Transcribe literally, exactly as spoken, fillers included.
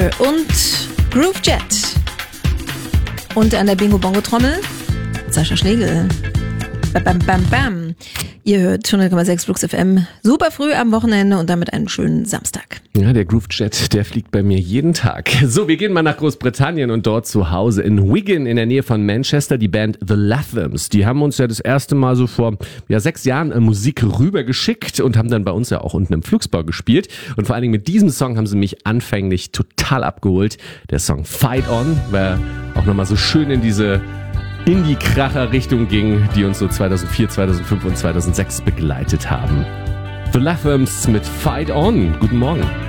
Future und Groove Jet. Und an der Bingo-Bongo-Trommel Sascha Schlegel. Bam, bam, bam, bam. Ihr hört hundert Komma sechs Flux F M super früh am Wochenende und damit einen schönen Samstag. Ja, der Groove Jet, der fliegt bei mir jeden Tag. So, wir gehen mal nach Großbritannien und dort zu Hause in Wigan in der Nähe von Manchester, die Band The Lathams. Die haben uns ja das erste Mal so vor ja, sechs Jahren Musik rübergeschickt und haben dann bei uns ja auch unten im Flugsbau gespielt. Und vor allen Dingen mit diesem Song haben sie mich anfänglich total abgeholt. Der Song Fight On war auch nochmal so schön in diese Indie-Kracher-Richtung ging, die uns so zweitausendvier, zweitausendfünf und zweitausendsechs begleitet haben. The Lathams mit Fight On. Guten Morgen.